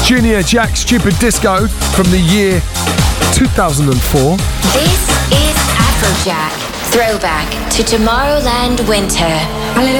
Junior Jack Stupid Disco from the year 2004. This is Afrojack, throwback to Tomorrowland Winter.